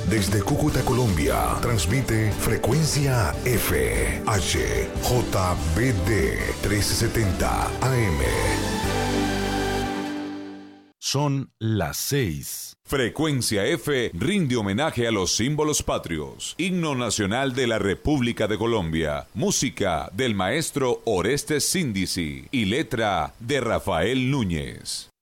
Desde Cúcuta, Colombia, transmite Frecuencia F, HJBD 1370 AM. Son las 6. Frecuencia F rinde homenaje a los símbolos patrios. Himno nacional de la República de Colombia. Música del maestro Orestes Síndici y letra de Rafael Núñez.